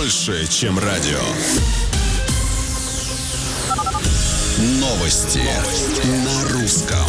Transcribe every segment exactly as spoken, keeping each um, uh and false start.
больше, чем радио. Новости на русском.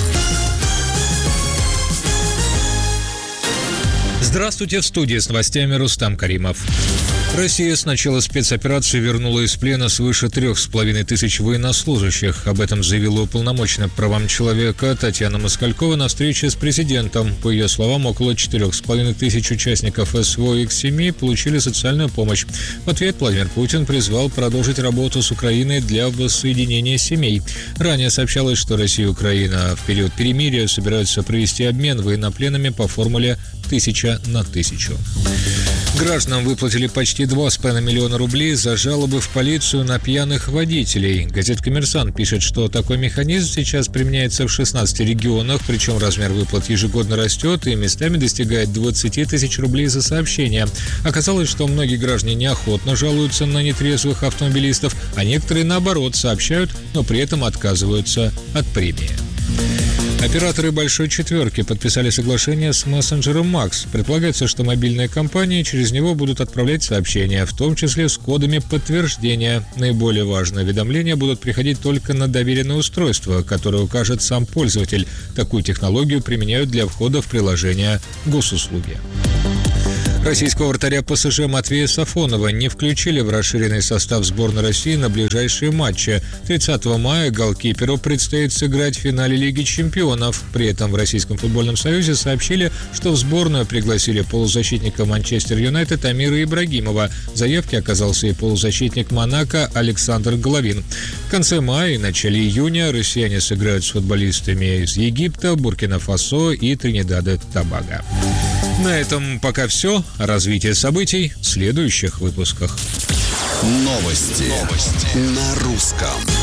Здравствуйте, в студии с новостями Рустам Каримов. Россия с начала спецоперации вернула из плена свыше трех с половиной тысяч военнослужащих. Об этом заявила уполномоченная по правам человека Татьяна Москалькова на встрече с президентом. По ее словам, около четырех с половиной тысяч участников СВО и их семей получили социальную помощь. В ответ Владимир Путин призвал продолжить работу с Украиной для воссоединения семей. Ранее сообщалось, что Россия и Украина в период перемирия собираются провести обмен военнопленными по формуле тысяча на тысячу. Гражданам выплатили почти два с половиной миллиона рублей за жалобы в полицию на пьяных водителей. Газета «Коммерсант» пишет, что такой механизм сейчас применяется в шестнадцати регионах, причем размер выплат ежегодно растет и местами достигает двадцати тысяч рублей за сообщение. Оказалось, что многие граждане неохотно жалуются на нетрезвых автомобилистов, а некоторые, наоборот, сообщают, но при этом отказываются от премии. Операторы «Большой четверки» подписали соглашение с мессенджером Макс. Предполагается, что мобильные компании через него будут отправлять сообщения, в том числе с кодами подтверждения. Наиболее важные уведомления будут приходить только на доверенное устройство, которое укажет сам пользователь. Такую технологию применяют для входа в приложение госуслуги. Российского вратаря ПСЖ Матвея Сафонова не включили в расширенный состав сборной России на ближайшие матчи. тридцатого мая голкиперу предстоит сыграть в финале Лиги чемпионов. При этом в Российском футбольном союзе сообщили, что в сборную пригласили полузащитника Манчестер Юнайтед Амира Ибрагимова. В заявке оказался и полузащитник Монако Александр Головин. В конце мая и начале июня россияне сыграют с футболистами из Египта, Буркина-Фасо и Тринидада и Тобаго. На этом пока все. Развитие событий в следующих выпусках. Новости, Новости. На русском.